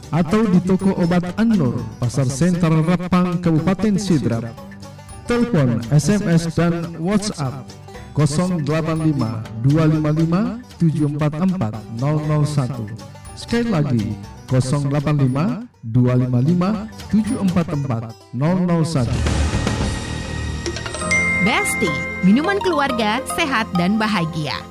atau di toko obat An-Nur, Pasar Sentral Rapang, Kabupaten Sidrap. Telepon, SMS, dan WhatsApp 085 255 744 001. Sekali lagi 085 255 744 001. Besti, minuman keluarga sehat dan bahagia.